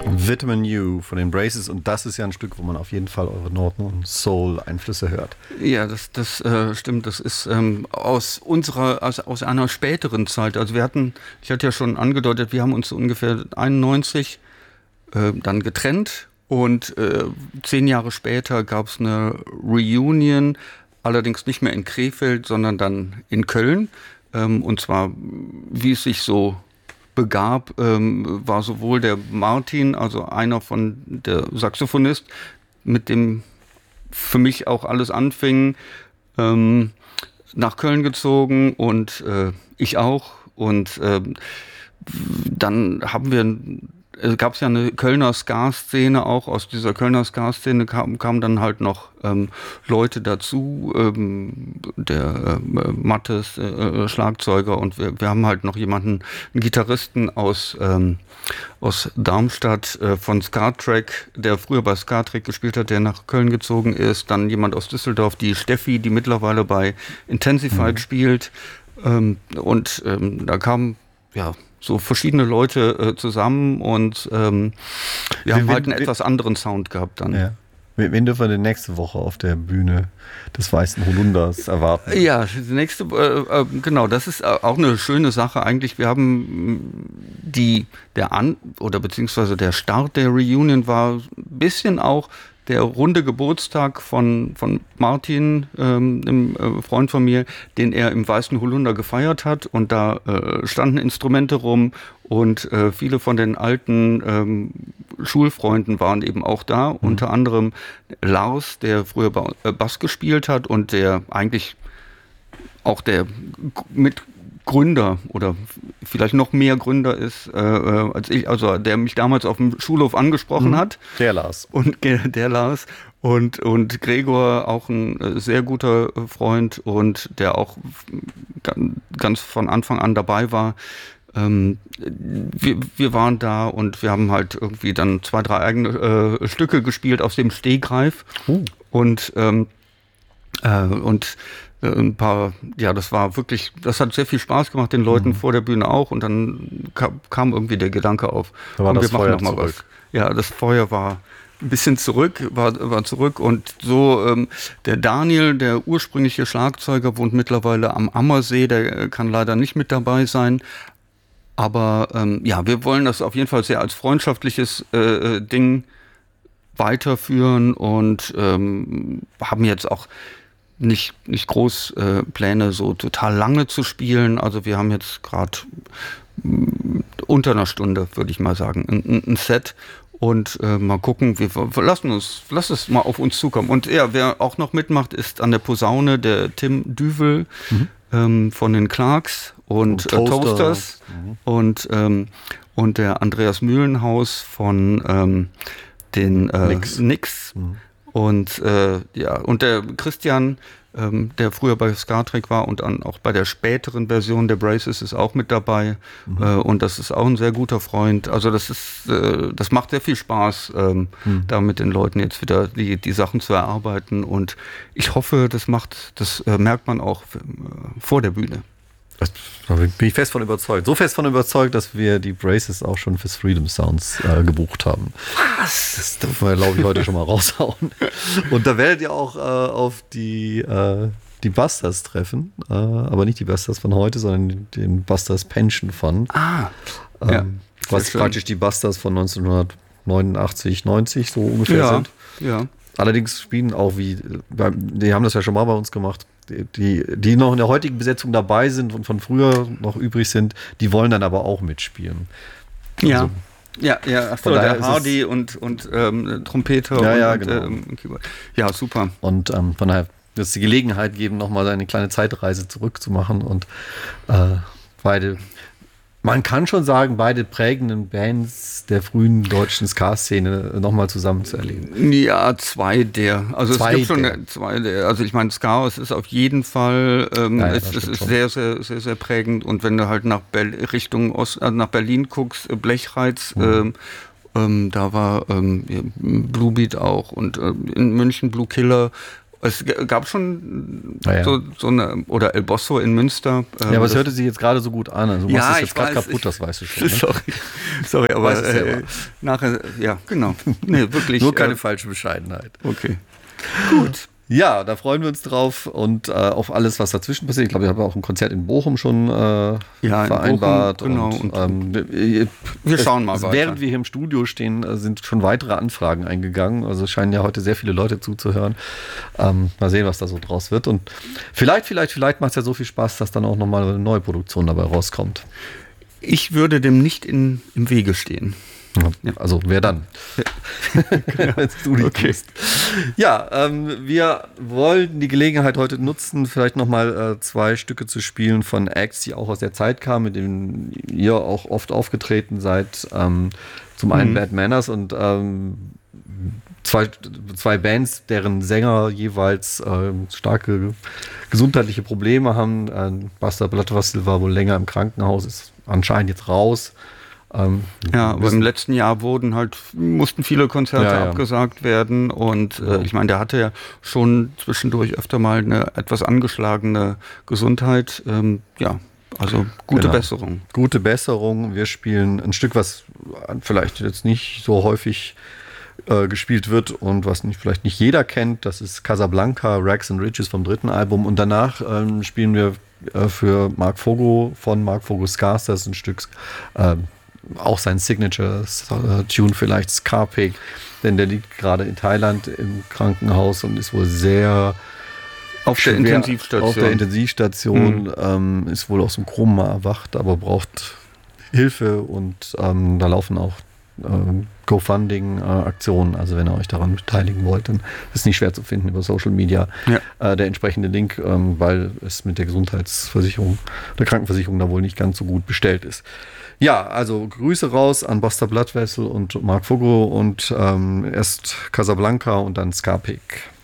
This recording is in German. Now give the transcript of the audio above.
Vitamin U von den Braces, und das ist ja ein Stück, wo man auf jeden Fall eure Northern- und Soul-Einflüsse hört. Ja, das stimmt. Das ist aus einer späteren Zeit. Also ich hatte ja schon angedeutet, wir haben uns ungefähr 91 dann getrennt und 10 Jahre später gab es eine Reunion, allerdings nicht mehr in Krefeld, sondern dann in Köln. Und zwar, wie es sich so begab, war sowohl der Martin, also der Saxophonist, mit dem für mich auch alles anfing, nach Köln gezogen und ich auch. Und dann gab es ja eine Kölner Ska-Szene auch. Aus dieser Kölner Ska-Szene kamen dann halt noch Leute dazu, der Mattes, Schlagzeuger, und wir haben halt noch einen Gitarristen aus Darmstadt von Ska-Track, der früher bei Ska-Track gespielt hat, der nach Köln gezogen ist. Dann jemand aus Düsseldorf, die Steffi, die mittlerweile bei Intensified spielt. Da kamen so verschiedene Leute zusammen, und wir haben halt einen etwas anderen Sound gehabt dann. Ja. Wen dürfen wir denn nächste Woche auf der Bühne des Weißen Holunders erwarten? Ja, die nächste, genau, das ist auch eine schöne Sache eigentlich. Wir haben beziehungsweise der Start der Reunion war ein bisschen auch der runde Geburtstag von Martin, einem Freund von mir, den er im Weißen Holunder gefeiert hat. Und da standen Instrumente rum, und viele von den alten Schulfreunden waren eben auch da. Unter anderem Lars, der früher Bass gespielt hat und der eigentlich auch der Mitgründer oder vielleicht noch mehr Gründer ist als ich, also der mich damals auf dem Schulhof angesprochen hat. Der Lars. Der Lars. Und Gregor, auch ein sehr guter Freund und der auch ganz von Anfang an dabei war. Wir waren da, und wir haben halt irgendwie dann 2, 3 eigene Stücke gespielt aus dem Stegreif. Und ein paar, das war wirklich, das hat sehr viel Spaß gemacht, den Leuten vor der Bühne auch, und dann kam irgendwie der Gedanke auf, da war wir das machen Feuer noch mal zurück. was. Ja, das Feuer war ein bisschen war zurück, und so, der Daniel, der ursprüngliche Schlagzeuger, wohnt mittlerweile am Ammersee, der kann leider nicht mit dabei sein. Aber wir wollen das auf jeden Fall sehr als freundschaftliches Ding weiterführen, und haben jetzt auch nicht groß Pläne, so total lange zu spielen. Also wir haben jetzt gerade unter einer Stunde, würde ich mal sagen, ein Set. Und mal gucken, lass es mal auf uns zukommen. Und wer auch noch mitmacht, ist an der Posaune der Tim Düvel von den Clarks und Toasters. Und der Andreas Mühlenhaus von den Nix. Und und der Christian, der früher bei Ska-Track war und dann auch bei der späteren Version der Braces, ist auch mit dabei. Und das ist auch ein sehr guter Freund. Also das macht sehr viel Spaß, da mit den Leuten jetzt wieder die Sachen zu erarbeiten. Und ich hoffe, das merkt man auch vor der Bühne. Da bin ich fest von überzeugt. So fest von überzeugt, dass wir die Braces auch schon fürs Freedom Sounds gebucht haben. Was? Das dürfen wir, glaube ich, heute schon mal raushauen. Und da werdet ihr auch auf die Busters treffen. Aber nicht die Busters von heute, sondern den Busters Pension Fund. Was praktisch die Busters von 1989, 90 so ungefähr sind. Ja. Allerdings spielen auch die haben das ja schon mal bei uns gemacht, die noch in der heutigen Besetzung dabei sind und von früher noch übrig sind, die wollen dann aber auch mitspielen. Ja. Also, Achso, der Hardy und Trompeter genau. Keyboard. Ja, super. Und von daher wird es die Gelegenheit geben, nochmal eine kleine Zeitreise zurückzumachen und man kann schon sagen, beide prägenden Bands der frühen deutschen Ska-Szene nochmal zusammen zu erleben. Ja, zwei der. Also es gibt schon zwei der. Also ich meine, Ska, es ist auf jeden Fall, es ist sehr, sehr, sehr, sehr prägend. Und wenn du halt nach Richtung nach Berlin guckst, Blechreiz, da war Bluebeat auch, und in München Blue Killer. Es gab schon ja. so eine, oder El Bosso in Münster. Ja, aber es hörte sich jetzt gerade so gut an. Also du machst es jetzt gerade kaputt, das weißt du schon. Ne? Sorry, aber nachher, ja, genau. Nee, wirklich. Nur keine falsche Bescheidenheit. Okay. Gut. Ja, da freuen wir uns drauf und auf alles, was dazwischen passiert. Ich glaube, ich habe auch ein Konzert in Bochum schon vereinbart. In Bochum, genau. Und wir schauen mal weiter. Während wir hier im Studio stehen, sind schon weitere Anfragen eingegangen. Also es scheinen ja heute sehr viele Leute zuzuhören. Mal sehen, was da so draus wird. Und vielleicht macht es ja so viel Spaß, dass dann auch nochmal eine neue Produktion dabei rauskommt. Ich würde dem nicht im Wege stehen. Ja. Also wer dann? Wenn du nicht bist. Ja, wir wollen die Gelegenheit heute nutzen, vielleicht nochmal 2 Stücke zu spielen von Acts, die auch aus der Zeit kamen, mit denen ihr auch oft aufgetreten seid. Zum einen Bad Manners und zwei Bands, deren Sänger jeweils starke gesundheitliche Probleme haben. Buster Bloodvessel war wohl länger im Krankenhaus, ist anscheinend jetzt raus. Aber im letzten Jahr mussten viele Konzerte abgesagt werden und ich meine, der hatte ja schon zwischendurch öfter mal eine etwas angeschlagene Gesundheit. Also gute Besserung. Gute Besserung. Wir spielen ein Stück, was vielleicht jetzt nicht so häufig gespielt wird und was vielleicht nicht jeder kennt. Das ist Casablanca, Rags and Riches vom 3. Album und danach spielen wir für Marc Fogo von Marc Fogo Scars, das ist ein Stück auch sein Signature-Tune vielleicht, Scarpick, denn der liegt gerade in Thailand im Krankenhaus und ist wohl sehr auf der Intensivstation, ist wohl aus dem Koma erwacht, aber braucht Hilfe und da laufen auch GoFunding-Aktionen, also wenn ihr euch daran beteiligen wollt, dann ist es nicht schwer zu finden über Social Media, der entsprechende Link, weil es mit der Gesundheitsversicherung, der Krankenversicherung da wohl nicht ganz so gut bestellt ist. Ja, also Grüße raus an Buster Bloodvessel und Marc Fogo und erst Casablanca und dann Scarpick.